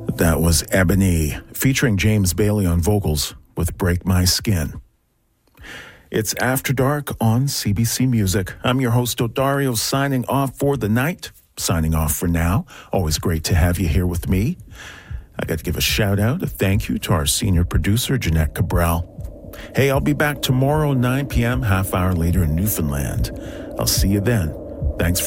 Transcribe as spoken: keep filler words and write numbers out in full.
That was Ebony, featuring James Bailey on vocals with Break My Skin. It's After Dark on C B C Music. I'm your host, Odario, signing off for the night. Signing off for now. Always great to have you here with me. I got to give a shout out, a thank you to our senior producer, Jeanette Cabral. Hey, I'll be back tomorrow, nine p.m., half hour later in Newfoundland. I'll see you then. Thanks for